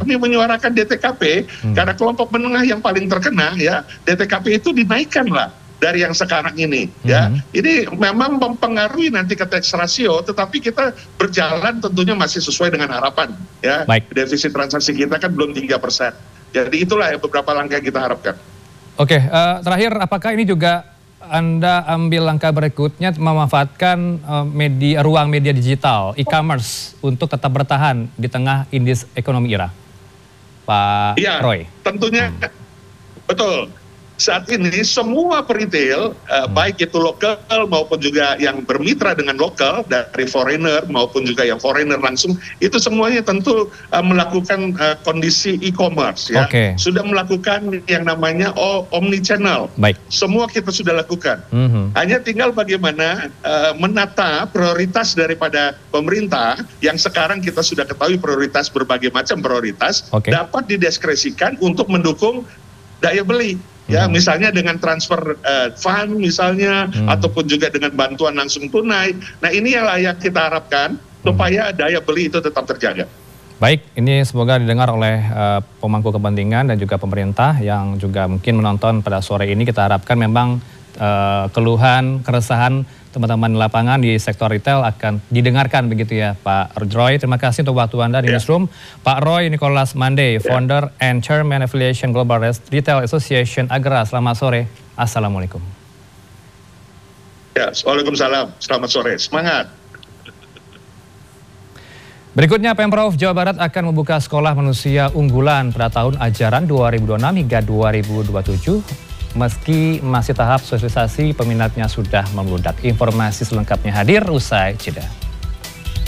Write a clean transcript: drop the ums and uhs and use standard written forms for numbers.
kami menyuarakan DTKP karena kelompok menengah yang paling terkena ya, DTKP itu dinaikkan lah dari yang sekarang ini ya. Ini memang mempengaruhi nanti ke tax ratio, tetapi kita berjalan tentunya masih sesuai dengan harapan ya. Baik. Defisit transaksi kita kan belum 3%. Jadi itulah beberapa langkah yang kita harapkan. Oke, terakhir apakah ini juga Anda ambil langkah berikutnya memanfaatkan ruang media digital, e-commerce untuk tetap bertahan di tengah indeks ekonomi IRA, Pak Roy? Tentunya betul. Saat ini semua peritel, baik itu lokal maupun juga yang bermitra dengan lokal, dari foreigner maupun juga yang foreigner langsung, itu semuanya tentu melakukan kondisi e-commerce ya. Sudah melakukan yang namanya omni-channel. Baik. Semua kita sudah lakukan. Hanya tinggal bagaimana menata prioritas daripada pemerintah yang sekarang kita sudah ketahui prioritas, berbagai macam prioritas, dapat didiskresikan untuk mendukung daya beli. Ya, misalnya dengan transfer fund misalnya, ataupun juga dengan bantuan langsung tunai. Nah, ini yang layak kita harapkan supaya daya beli itu tetap terjaga. Baik, ini semoga didengar oleh pemangku kepentingan dan juga pemerintah yang juga mungkin menonton pada sore ini. Kita harapkan memang keluhan, keresahan teman-teman di lapangan di sektor retail akan didengarkan begitu ya Pak Roy. Terima kasih untuk waktu Anda di Newsroom. Pak Roy Nicholas Mande, Founder and Chairman Affiliation Global Retail Association Agra. Selamat sore. Assalamualaikum. Ya, waalaikumsalam. Selamat sore. Semangat. Berikutnya, Pemprov Jawa Barat akan membuka sekolah manusia unggulan pada tahun ajaran 2026 hingga 2027. Meski masih tahap sosialisasi, peminatnya sudah membludak. Informasi selengkapnya hadir usai jeda.